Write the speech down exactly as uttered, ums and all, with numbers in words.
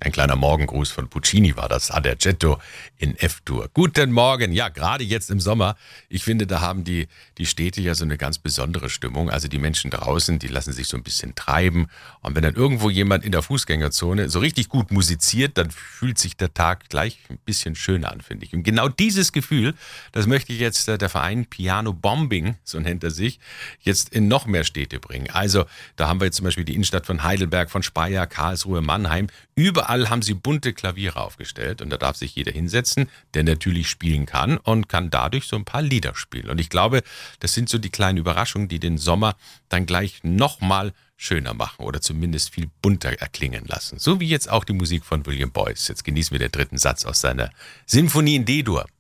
Ein kleiner Morgengruß von Puccini war das, Adagietto in F-Dur. Guten Morgen, ja, gerade jetzt im Sommer. Ich finde, da haben die, die Städte ja so eine ganz besondere Stimmung. Also die Menschen draußen, die lassen sich so ein bisschen treiben. Und wenn dann irgendwo jemand in der Fußgängerzone so richtig gut musiziert, dann fühlt sich der Tag gleich ein bisschen schöner an, finde ich. Und genau dieses Gefühl, das möchte ich jetzt äh, der Verein Piano Bombing, so nennt er sich, jetzt in noch mehr Städte bringen. Also da haben wir jetzt zum Beispiel die Innenstadt von Heidelberg, von Speyer, Karlsruhe, Mannheim. Überall haben sie bunte Klaviere aufgestellt und da darf sich jeder hinsetzen, der natürlich spielen kann und kann dadurch so ein paar Lieder spielen. Und ich glaube, das sind so die kleinen Überraschungen, die den Sommer dann gleich nochmal schöner machen oder zumindest viel bunter erklingen lassen. So wie jetzt auch die Musik von William Boyce. Jetzt genießen wir den dritten Satz aus seiner Sinfonie in D-Dur.